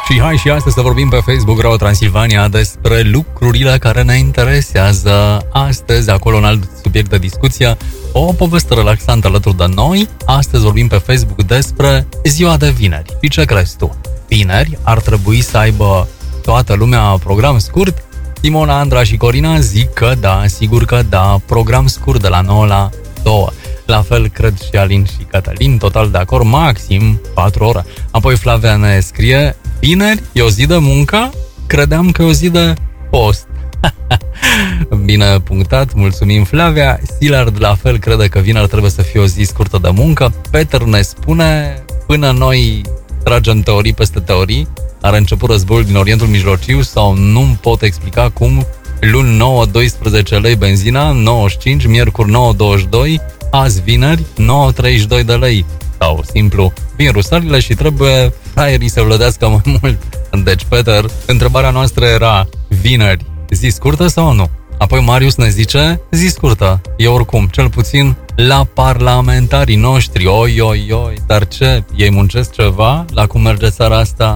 Și hai și astăzi să vorbim pe Facebook Radio Transilvania despre lucrurile care ne interesează. Astăzi, acolo un alt subiect de discuție, o poveste relaxantă alături de noi. Astăzi vorbim pe Facebook despre ziua de vineri. Și ce crezi tu? Vineri ar trebui să aibă toată lumea program scurt? Simona, Andra și Corina zic că da, sigur că da, program scurt de la 9 la 2. La fel cred și Alin și Cătălin, total de acord, maxim 4 ore. Apoi Flavia ne scrie: vineri e o zi de muncă? Credeam că e o zi de post. Bine punctat, mulțumim Flavia. Silard la fel crede că vineri trebuie să fie o zi scurtă de muncă. Peter ne spune: până noi tragem teorii peste teorii, are început războiul din Orientul Mijlociu sau nu-mi pot explica cum luni 9, 12 lei benzina, 95, miercuri 9, 22, azi vineri 9, 32 de lei. Sau simplu, vin rusările și trebuie fraierii să vlădească mai mult. Deci, Peter, întrebarea noastră era: vineri, zi scurtă sau nu? Apoi Marius ne zice: zi scurtă. E oricum, cel puțin la parlamentarii noștri. Oi, dar ce? Ei muncesc ceva? La cum merge țara asta?